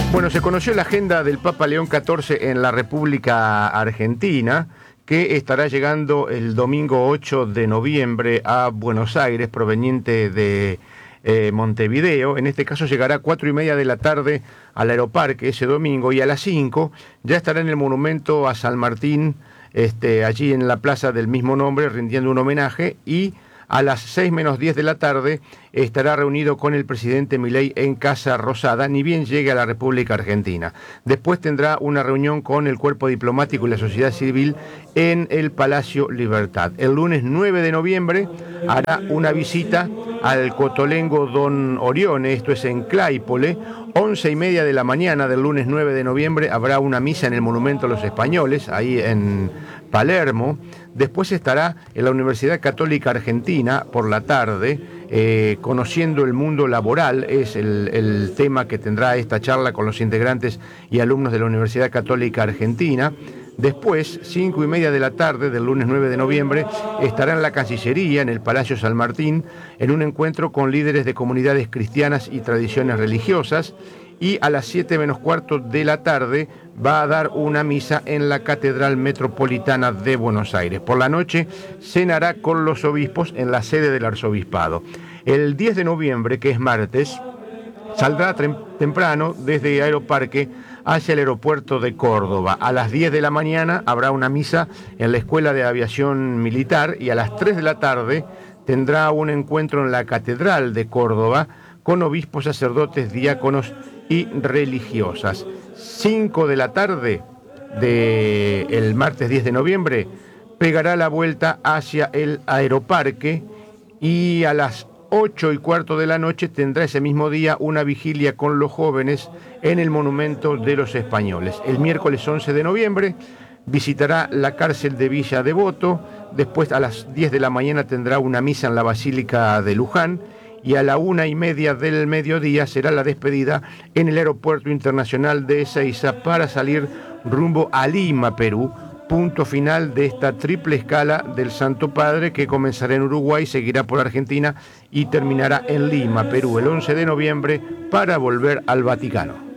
Bueno, se conoció la agenda del Papa León XIV en la República Argentina, que estará llegando el domingo 8 de noviembre a Buenos Aires, proveniente de Montevideo. En este caso llegará a 4:30 de la tarde al Aeroparque ese domingo, y a las 5 ya estará en el monumento a San Martín, allí en la plaza del mismo nombre, rindiendo un homenaje, y a las 6 menos 10 de la tarde estará reunido con el presidente Milei en Casa Rosada, ni bien llegue a la República Argentina. Después tendrá una reunión con el cuerpo diplomático y la sociedad civil en el Palacio Libertad. El lunes 9 de noviembre hará una visita al Cotolengo Don Orione, esto es en Claypole. 11:30 de la mañana del lunes 9 de noviembre habrá una misa en el Monumento a los Españoles, ahí en Palermo. Después estará en la Universidad Católica Argentina por la tarde, conociendo el mundo laboral, es el tema que tendrá esta charla con los integrantes y alumnos de la Universidad Católica Argentina. Después, 5:30 de la tarde del lunes 9 de noviembre, estará en la Cancillería, en el Palacio San Martín, en un encuentro con líderes de comunidades cristianas y tradiciones religiosas. Y a las 7 menos cuarto de la tarde va a dar una misa en la Catedral Metropolitana de Buenos Aires. Por la noche cenará con los obispos en la sede del arzobispado. El 10 de noviembre, que es martes, saldrá temprano desde Aeroparque hacia el aeropuerto de Córdoba. A las 10 de la mañana habrá una misa en la Escuela de Aviación Militar, y a las 3 de la tarde tendrá un encuentro en la Catedral de Córdoba con obispos, sacerdotes, diáconos y religiosas. 5 de la tarde del martes 10 de noviembre pegará la vuelta hacia el Aeroparque, y a las 8:15 de la noche tendrá ese mismo día una vigilia con los jóvenes en el Monumento de los Españoles. El miércoles 11 de noviembre visitará la cárcel de Villa Devoto. Después, a las 10 de la mañana tendrá una misa en la Basílica de Luján, y a la 1:30 del mediodía será la despedida en el Aeropuerto Internacional de Ezeiza para salir rumbo a Lima, Perú, punto final de esta triple escala del Santo Padre, que comenzará en Uruguay, seguirá por Argentina y terminará en Lima, Perú, el 11 de noviembre para volver al Vaticano.